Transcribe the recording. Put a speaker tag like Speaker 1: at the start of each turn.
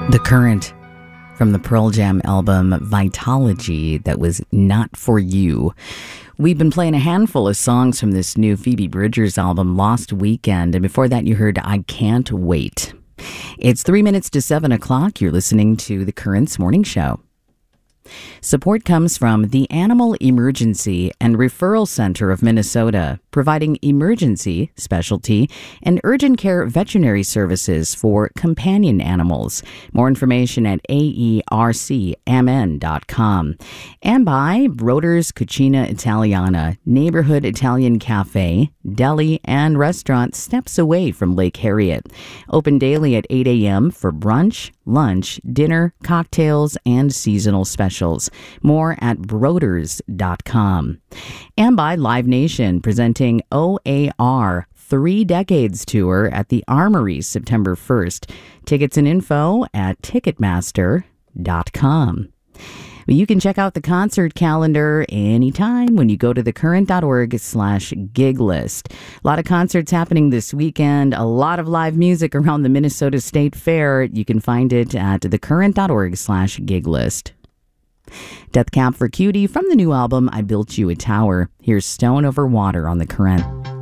Speaker 1: The Current from the Pearl Jam album Vitalogy, that was Not For You. We've been playing a handful of songs from this new Phoebe Bridgers album, Lost Weekend, and before that you heard I Can't Wait. It's 3 minutes to 7 o'clock. You're listening to The Current's Morning Show. Support comes from the Animal Emergency and Referral Center of Minnesota, providing emergency, specialty, and urgent care veterinary services for companion animals. More information at aercmn.com. And by Broder's Cucina Italiana, neighborhood Italian cafe, deli, and restaurant steps away from Lake Harriet. Open daily at 8 a.m. for brunch, lunch, dinner, cocktails, and seasonal specials. More at broders.com. And by Live Nation, presenting OAR 3 Decades Tour at the Armory September 1st. Tickets and info at ticketmaster.com. You can check out the concert calendar anytime when you go to thecurrent.org/gig list. A lot of concerts happening this weekend, a lot of live music around the Minnesota State Fair. You can find it at thecurrent.org/gig list. Death Cab for Cutie from the new album I Built You a Tower. Here's Stone Over Water on The Current.